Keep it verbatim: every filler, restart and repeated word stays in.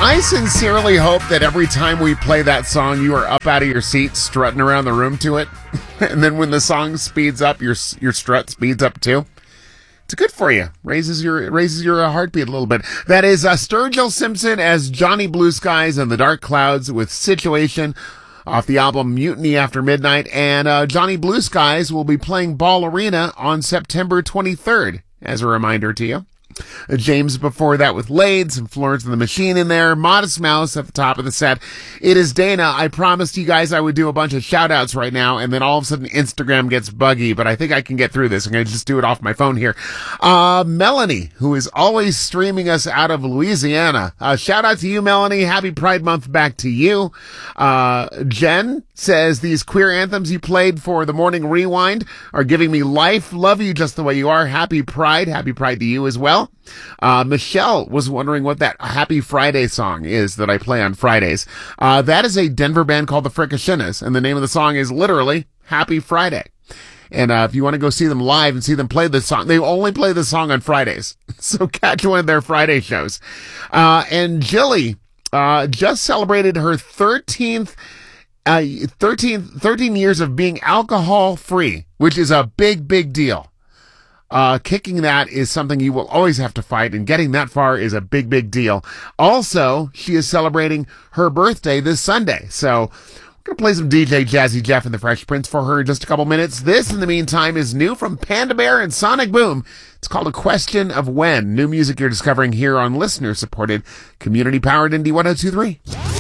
I sincerely hope that every time we play that song, you are up out of your seat, strutting around the room to it. And then when the song speeds up, your your strut speeds up too. It's good for you. Raises your raises your uh, heartbeat a little bit. That is uh, Sturgill Simpson as Johnny Blue Skies and the Dark Clouds with Situation off the album Mutiny After Midnight. And uh, Johnny Blue Skies will be playing Ball Arena on September twenty-third, as a reminder to you. Uh, James before that with Lades and Florence and the Machine in there. Modest Mouse at the top of the set. It is Dana. I promised you guys I would do a bunch of shout outs right now, and then all of a sudden Instagram gets buggy, but I think I can get through this. I'm going to just do it off my phone here. Uh, Melanie, who is always streaming us out of Louisiana. Uh, shout out to you, Melanie. Happy Pride Month back to you. Uh, Jen says these queer anthems you played for the morning rewind are giving me life. Love you just the way you are. Happy Pride. Happy Pride to you as well. Uh, Michelle was wondering what that Happy Friday song is that I play on Fridays. Uh, that is a Denver band called the Fricashinas, and the name of the song is literally Happy Friday. And, uh, if you want to go see them live and see them play this song, they only play the song on Fridays. So catch one of their Friday shows. Uh, and Jilly, uh, just celebrated her thirteenth Uh, thirteen, thirteen years of being alcohol free, which is a big, big deal. Uh, kicking that is something you will always have to fight, and getting that far is a big, big deal. Also, she is celebrating her birthday this Sunday. So, we're going to play some D J Jazzy Jeff and the Fresh Prince for her in just a couple minutes. This, in the meantime, is new from Panda Bear and Sonic Boom. It's called A Question of When. New music you're discovering here on listener-supported, community-powered Indie one oh two three.